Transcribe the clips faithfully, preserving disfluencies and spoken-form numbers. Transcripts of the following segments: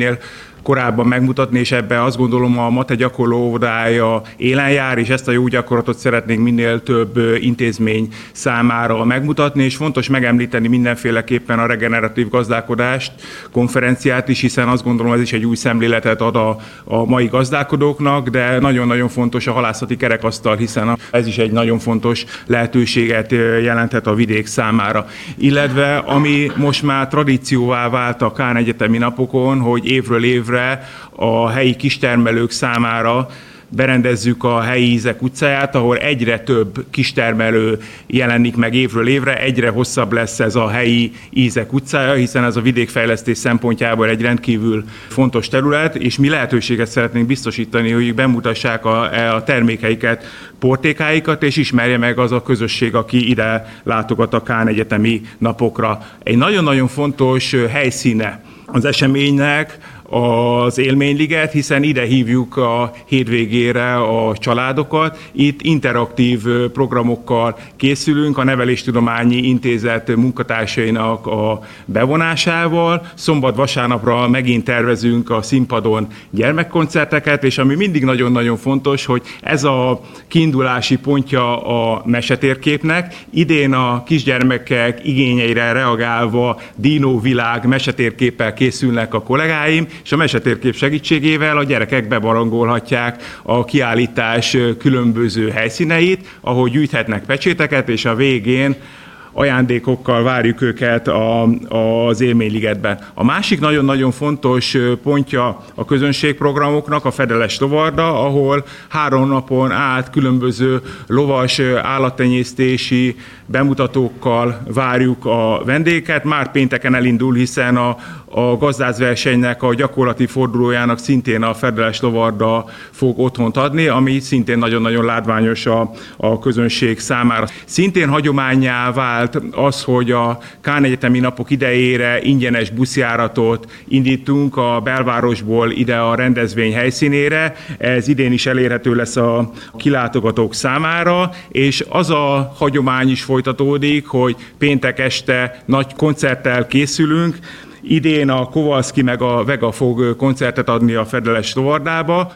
minél korábban megmutatni, és ebben azt gondolom a Mate gyakorló óvodája élen jár, és ezt a jó gyakorlatot szeretnénk minél több intézmény számára megmutatni, és fontos megemlíteni mindenféleképpen a regeneratív gazdálkodást, konferenciát is, hiszen azt gondolom, ez is egy új szemléletet ad a, a mai gazdálkodóknak, de nagyon-nagyon fontos a halászati kerekasztal, hiszen ez is egy nagyon fontos lehetőséget jelenthet a vidék számára. Illetve ami most már tradícióvá vált a Kán egyetemi napokon, hogy évről évre a helyi kistermelők számára berendezzük a helyi ízek utcáját, ahol egyre több kistermelő jelenik meg évről évre, egyre hosszabb lesz ez a helyi ízek utcája, hiszen ez a vidékfejlesztés szempontjából egy rendkívül fontos terület, és mi lehetőséget szeretnénk biztosítani, hogy bemutassák a, a termékeiket, portékáikat, és ismerje meg az a közösség, aki ide látogat a Kán egyetemi napokra. Egy nagyon-nagyon fontos helyszíne az eseménynek az Élményliget, hiszen ide hívjuk a hétvégére a családokat. Itt interaktív programokkal készülünk a Neveléstudományi Intézet munkatársainak a bevonásával. Szombat-vasárnapra megint tervezünk a színpadon gyermekkoncerteket, és ami mindig nagyon-nagyon fontos, hogy ez a kiindulási pontja a mesetérképnek. Idén a kisgyermekek igényeire reagálva dinóvilág mesetérképpel készülnek a kollégáim, és a mesetérkép segítségével a gyerekek bebarangolhatják a kiállítás különböző helyszíneit, ahol gyűjthetnek pecséteket, és a végén ajándékokkal várjuk őket a, az Élményligetben. A másik nagyon-nagyon fontos pontja a közönségprogramoknak a Fedeles Lovarda, ahol három napon át különböző lovas állattenyésztési bemutatókkal várjuk a vendégeket. Már pénteken elindul, hiszen a, a gazdászversenynek a gyakorlati fordulójának szintén a Fedeles Lovarda fog otthont adni, ami szintén nagyon-nagyon látványos a, a közönség számára. Szintén hagyománnyá vált az, hogy a Kán egyetemi napok idejére ingyenes buszjáratot indítunk a belvárosból ide a rendezvény helyszínére. Ez idén is elérhető lesz a kilátogatók számára, és az a hagyomány is folytatódik, hogy péntek este nagy koncerttel készülünk. Idén a Kowalski meg a Vega fog koncertet adni a Fedeles Lovardába.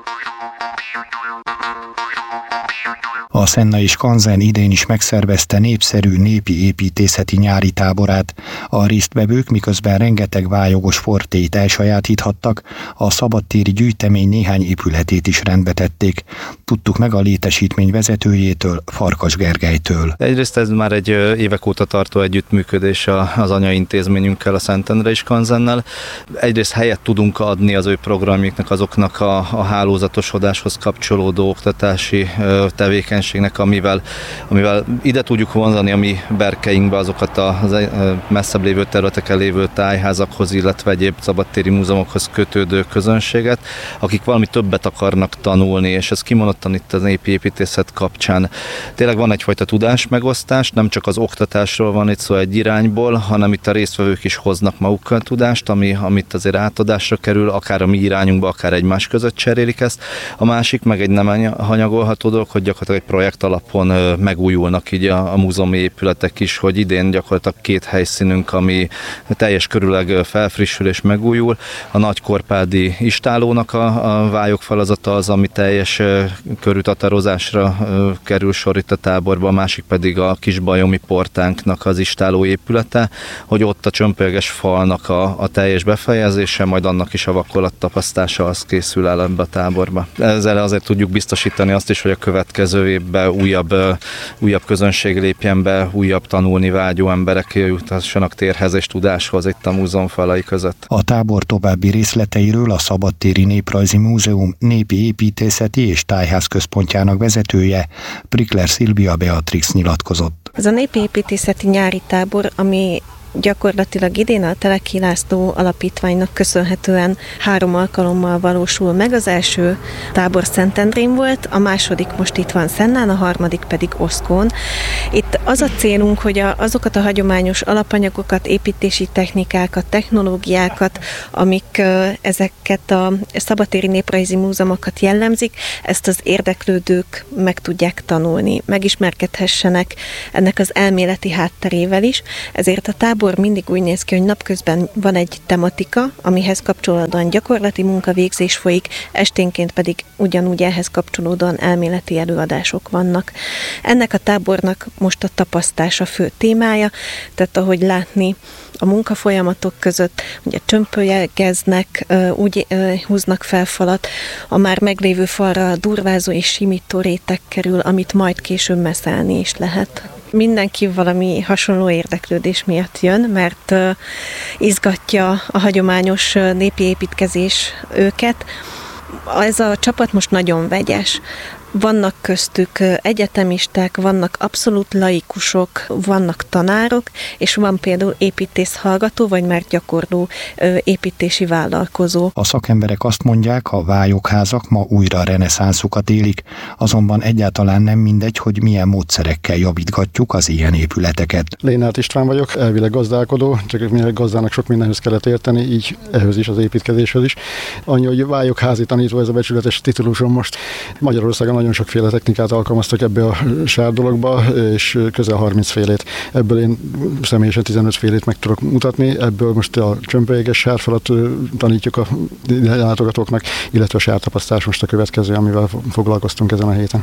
A Szennai Skanzen idén is megszervezte népszerű népi építészeti nyári táborát. A résztvevők, miközben rengeteg vályogos fortéit elsajátíthattak, a szabadtéri gyűjtemény néhány épületét is rendbe tették. Tudtuk meg a létesítmény vezetőjétől, Farkas Gergelytől. Egyrészt ez már egy évek óta tartó együttműködés az anyaintézményünkkel, a Szentendrei Skanzennel. Egyrészt helyet tudunk adni az ő programjuknak, azoknak a, a hálózatosodáshoz kapcsolódó oktatási tevékenységnek, amivel, amivel ide tudjuk vonzani a mi berkeinkbe azokat a messzebb lévő területeken lévő tájházakhoz, illetve egyéb szabadtéri múzeumokhoz kötődő közönséget, akik valami többet akarnak tanulni, és ez kimondottan itt az népi építészet kapcsán. Tényleg van egyfajta tudásmegosztás, nem csak az oktatásról van itt szó egy irányból, hanem itt a résztvevők is hoznak magukkal tudást, ami, amit azért átadásra kerül, akár a mi irányunkba, akár egymás között cserélik ezt. A másik meg egy nem hanyagolható dolog, hogy gyakorlatilag egy projekt alapon megújulnak így a, a múzeumi épületek is, hogy idén gyakorlatilag két helyszínünk, ami teljes körüleg felfrissül és megújul. A Nagykorpádi Istállónak a, a vályogfalazata az, ami teljes körű tatarozásra kerül sor itt a táborba, a másik pedig a Kisbajomi portánknak az Istálló épülete, hogy ott a csömpölges falnak a, a teljes befejezése, majd annak is a vakolat-tapasztása az készül el ebbe a táborba. Ezzel azért tudjuk biztosítani azt is, hogy a következő évben újabb, újabb közönség lépjen be, újabb tanulni vágyó emberek jutassanak térhez és tudáshoz itt a múzeum falai között. A tábor további részleteiről a Szabadtéri Néprajzi Múzeum népi építészeti és tájház központjának vezetője, Prikler Szilvia Beatrix nyilatkozott. Ez a népi építészeti nyári tábor, ami gyakorlatilag idén a Teleki László Alapítványnak köszönhetően három alkalommal valósul meg. Az első tábor Szentendrén volt, a második most itt van Szennán, a harmadik pedig Oszkón. Itt az a célunk, hogy a, azokat a hagyományos alapanyagokat, építési technikákat, technológiákat, amik ezeket a szabadtéri néprajzi múzeumokat jellemzik, ezt az érdeklődők meg tudják tanulni, megismerkedhessenek ennek az elméleti hátterével is. Ezért a tábor tábor mindig úgy néz ki, hogy napközben van egy tematika, amihez kapcsolódóan gyakorlati munkavégzés folyik, esténként pedig ugyanúgy ehhez kapcsolódóan elméleti előadások vannak. Ennek a tábornak most a tapasztás a fő témája, tehát ahogy látni, a munkafolyamatok között ugye csömpölyegeznek, úgy húznak fel falat, a már meglévő falra durvázó és simító réteg kerül, amit majd később messzelni is lehet. Mindenki valami hasonló érdeklődés miatt jön, mert izgatja a hagyományos népi építkezés őket. Ez a csapat most nagyon vegyes. Vannak köztük egyetemisták, vannak abszolút laikusok, vannak tanárok, és van például építész hallgató, vagy már gyakorló építési vállalkozó. A szakemberek azt mondják, a vályogházak ma újra reneszánszukat élik, azonban egyáltalán nem mindegy, hogy milyen módszerekkel javítgatjuk az ilyen épületeket. Lénárt István vagyok, elvileg gazdálkodó, csak mivel gazdának sok mindenhez kellett érteni, így ehhez is, az építkezéshez is. Annyi, hogy vályogházi tanító, ez a becsületes titulusom most. Magyarországon nagyon sokféle technikát alkalmaztak ebbe a sár dologba, és közel harminc félét. Ebből én személyesen tizenöt félét meg tudok mutatni, ebből most a csömpölyéges sárfalat tanítjuk a látogatóknak, illetve a sártapasztás most a következő, amivel foglalkoztunk ezen a héten.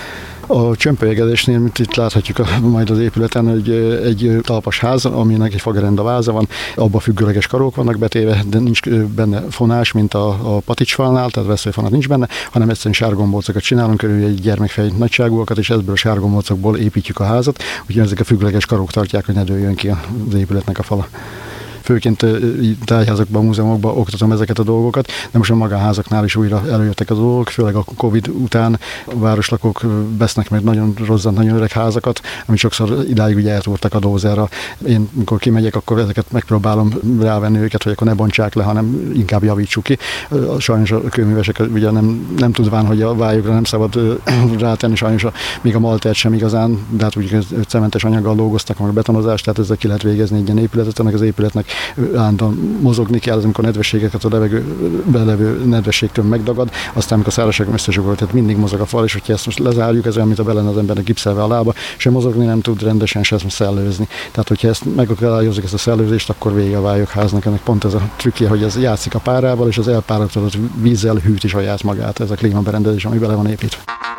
A csömpölyegezésnél, mint itt láthatjuk a, majd az épületen, egy, egy talpas ház, aminek egy fagerenda váza van, abban függőleges karók vannak betéve, de nincs benne fonás, mint a, a paticsfalnál, tehát veszőfonat nincs benne, hanem egyszerűen sárgombócokat csinálunk, körül egy gyermekfej nagyságúakat, és ebből a sárgombócokból építjük a házat, úgyhogy ezek a függőleges karók tartják, hogy ne dőljön ki az épületnek a fala. Főként tájházakban, múzeumokban oktatom ezeket a dolgokat, de most a magánházaknál is újra előjöttek a dolgok, főleg a Covid után a városlakók vesznek meg nagyon rozzant, nagyon öreg házakat, ami sokszor idáig ugye eltúrtak a dózerra. Én, amikor kimegyek, akkor ezeket megpróbálom rávenni őket, hogy akkor ne bontsák le, hanem inkább javítsuk ki. Sajnos a kőművesek ugye nem, nem tudván, hogy a vályogra nem szabad rátenni, sajnos a, még a maltert sem igazán, de hát úgy cementes anyaggal dolgoztak, meg a betonozást, tehát ezzel ki lehet végezni egy ilyen épületet, ennek az épületnek állandóan mozogni kell, az, amikor a nedvességeket a levegőben levő nedvességtől megdagad, aztán amikor szárazságban összesugol, tehát mindig mozog a fal, és hogyha ezt most lezárjuk, ez olyan, mint a bele az embernek gipszelve a lába, se mozogni nem tud rendesen, se szellőzni. Tehát, hogyha ezt megakadályozzuk, ezt a szellőzést, akkor vége a vályogháznak. Ennek pont ez a trükkje, hogy ez játszik a párával, és az elpároltatott vízzel hűt is saját magát, ez a klímaberendezés, ami bele van építve.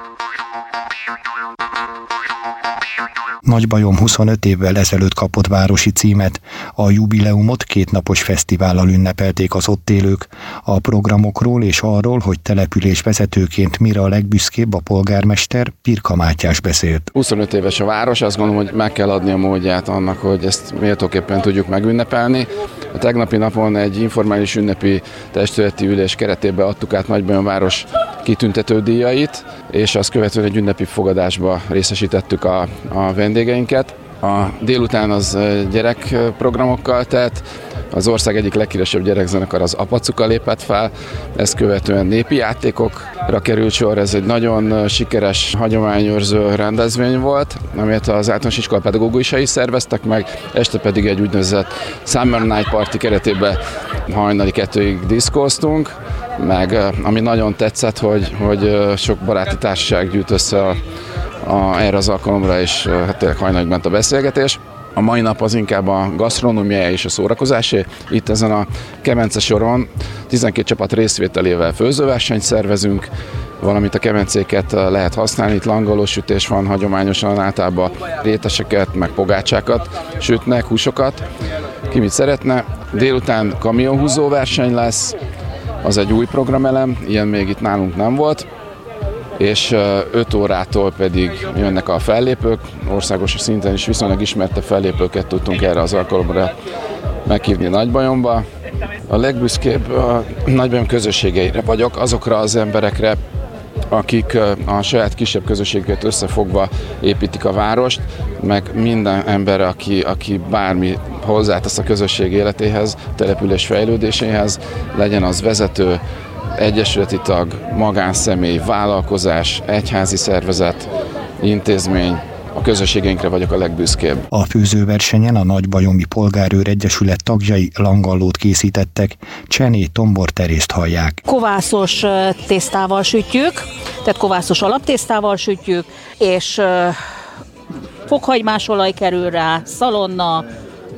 Nagybajom huszonöt évvel ezelőtt kapott városi címet. A jubileumot kétnapos fesztivállal ünnepelték az ott élők. A programokról és arról, hogy település vezetőként mire a legbüszkébb, a polgármester Pirka Mátyás beszélt. huszonöt éves a város, azt gondolom, hogy meg kell adni a módját annak, hogy ezt méltóképpen tudjuk megünnepelni. A tegnapi napon egy informális ünnepi testületi ülés keretében adtuk át Nagybajom város kitüntető díjait, és azt követően egy ünnepi fogadásba részesítettük a, a vendégeinket. A délután az gyerekprogramokkal telt, az ország egyik leghíresebb gyerekzenekar az Apacuka lépett fel, ezt követően népi játékokra került sor, ez egy nagyon sikeres hagyományőrző rendezvény volt, amit az általános iskola pedagógusai szerveztek meg, este pedig egy úgynevezett Summer Night Party keretében hajnali kettőig diszkóztunk, meg ami nagyon tetszett, hogy, hogy sok baráti társaság gyűjt össze a, a, erre az alkalomra, és hát tényleg hajnalig ment a beszélgetés. A mai nap az inkább a gasztronómiája és a szórakozásé. Itt ezen a kemence soron tizenkét csapat részvételével főzőversenyt szervezünk, valamint a kemencéket lehet használni. Itt langolós sütés van, hagyományosan általában réteseket, meg pogácsákat sütnek, húsokat. Ki mit szeretne. Délután kamionhúzó verseny lesz, az egy új programelem, ilyen még itt nálunk nem volt. És öt órától pedig jönnek a fellépők, országos szinten is viszonylag ismerte fellépőket tudtunk erre az alkalomra meghívni Nagybajomba. A legbüszkébb a Nagybajom közösségeire vagyok, azokra az emberekre, akik a saját kisebb közösségüket összefogva építik a várost, meg minden ember, aki, aki bármi hozzátesz a közösség életéhez, település fejlődéséhez, legyen az vezető, egyesületi tag, magánszemély, vállalkozás, egyházi szervezet, intézmény, a közösségeinkre vagyok a legbüszkébb. A főzőversenyen a Nagybajomi Polgárőr Egyesület tagjai langallót készítettek, Csené Tombor Terészt hallják. Kovászos tésztával sütjük, tehát kovászos alaptésztával sütjük, és fokhagymás olaj kerül rá, szalonna,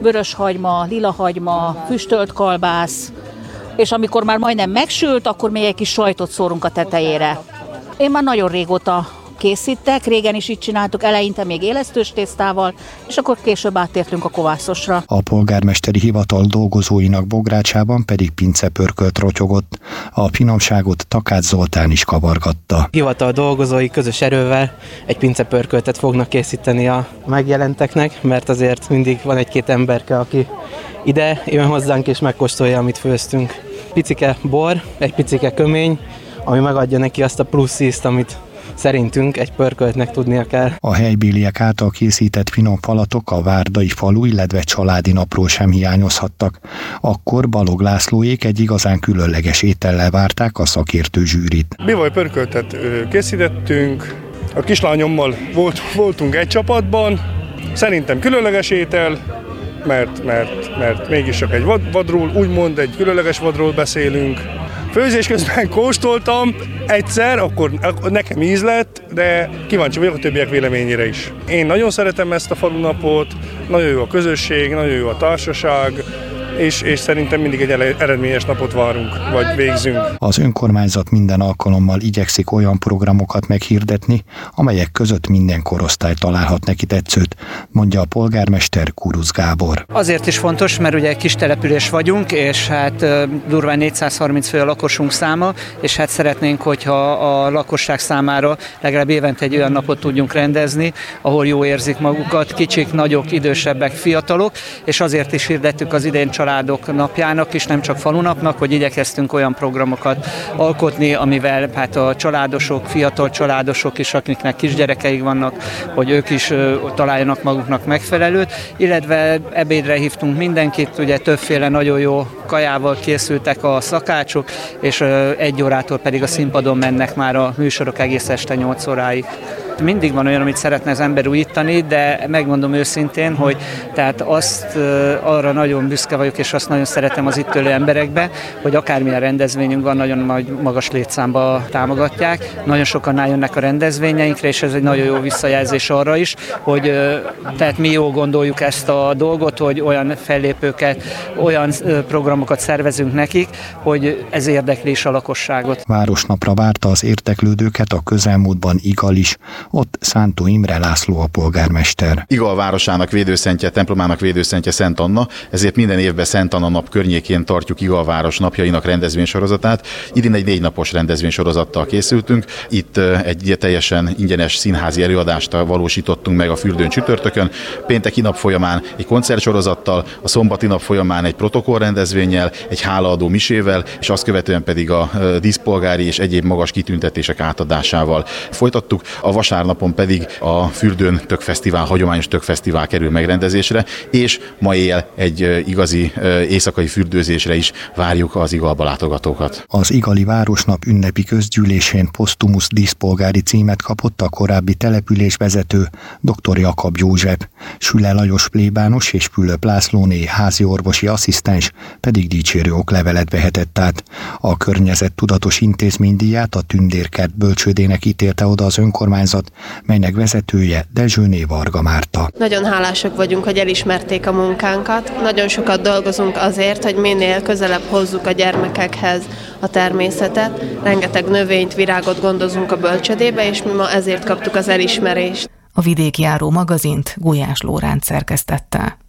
vöröshagyma, lilahagyma, füstölt kalbász, és amikor már majdnem megsült, akkor még egy kis sajtot szórunk a tetejére. Én már nagyon régóta készítek, régen is így csináltuk, eleinte még élesztős tésztával, és akkor később áttértünk a kovászosra. A polgármesteri hivatal dolgozóinak bográcsában pedig pincepörkölt rotyogott. A finomságot Takács Zoltán is kavargatta. Hivatal dolgozói közös erővel egy pincepörköltet fognak készíteni a megjelenteknek, mert azért mindig van egy-két emberke, aki ide jön hozzánk és megkóstolja, amit főztünk. Picike bor, egy picike kömény, ami megadja neki azt a plusz ízt, amit szerintünk egy pörköltnek tudnia kell. A helybéliek által készített finom falatok a várdai falu, illetve családi napról sem hiányozhattak. Akkor Balog Lászlóék egy igazán különleges étellel várták a szakértő zsűrit. Bivaj pörköltet készítettünk, a kislányommal volt, voltunk egy csapatban, szerintem különleges étel, mert, mert, mert mégis csak egy vad, vadról, úgymond egy különleges vadról beszélünk. Főzés közben kóstoltam egyszer, akkor, akkor nekem íz lett, de kíváncsi vagyok a többiek véleményére is. Én nagyon szeretem ezt a falunapot, nagyon jó a közösség, nagyon jó a társaság, és, és szerintem mindig egy eredményes napot várunk, vagy végzünk. Az önkormányzat minden alkalommal igyekszik olyan programokat meghirdetni, amelyek között minden korosztály találhat neki tetszőt, mondja a polgármester Kuruc Gábor. Azért is fontos, mert ugye kis település vagyunk, és hát durván négyszázharminc fő a lakosunk száma, és hát szeretnénk, hogyha a lakosság számára legalább évente egy olyan napot tudjunk rendezni, ahol jó érzik magukat, kicsik, nagyok, idősebbek, fiatalok, és azért is hirdettük az idén családok napjának is, nem csak falunapnak, hogy igyekeztünk olyan programokat alkotni, amivel hát a családosok, fiatal családosok is, akiknek kisgyerekeik vannak, hogy ők is találjanak maguknak megfelelőt, illetve ebédre hívtunk mindenkit, ugye többféle nagyon jó kajával készültek a szakácsok, és egy órától pedig a színpadon mennek már a műsorok egész este nyolc óráig. Mindig van olyan, amit szeretne az ember újítani, de megmondom őszintén, hogy tehát azt arra nagyon büszke vagyok, és azt nagyon szeretem az itt élő emberekbe, hogy akármilyen rendezvényünk van, nagyon magas létszámba támogatják. Nagyon sokan eljönnek a rendezvényeinkre, és ez egy nagyon jó visszajelzés arra is, hogy tehát mi jól gondoljuk ezt a dolgot, hogy olyan fellépőket, olyan programokat szervezünk nekik, hogy ez érdekli is a lakosságot. Városnapra várta az érdeklődőket a közelmúltban Igal is. Ott Szántó Imre László a polgármester. Igal városának védőszentje, templomának védőszentje Szent Anna, ezért minden évben Szent Anna nap környékén tartjuk Igal város napjainak rendezvénysorozatát. Idén egy négy napos rendezvénysorozattal készültünk. Itt egy teljesen ingyenes színházi előadást valósítottunk meg a Fürdőn csütörtökön. Pénteki nap folyamán egy koncertsorozattal, a szombati nap folyamán egy protokollrendezvénnyel, egy hálaadó misével, és azt követően pedig a díszpolgári és egyéb magas kitüntetések átadásával folytattuk. A vasárnapon pedig a Fürdőn Tökfesztivál, hagyományos Tökfesztivál kerül megrendezésre, és ma éjjel egy igazi éjszakai fürdőzésre is várjuk az Igalba látogatókat. Az igali városnap ünnepi közgyűlésén posztumusz díszpolgári címet kapott a korábbi településvezető dr. Jakab József, Süle Lajos plébános és Fülöp Lászlóné házi orvosi asszisztens pedig dicsérő oklevelet vehetett át. A környezettudatos intézménydíját a Tündérkert bölcsődének ítélte oda az önkormányzat, melynek vezetője Dezsőné Varga Márta. Nagyon hálásak vagyunk, hogy elismerték a munkánkat. Nagyon sokat dolgozunk azért, hogy minél közelebb hozzuk a gyermekekhez a természetet. Rengeteg növényt, virágot gondozunk a bölcsödébe, és mi ma ezért kaptuk az elismerést. A Vidékjáró magazint Gulyás Lóránc szerkesztette.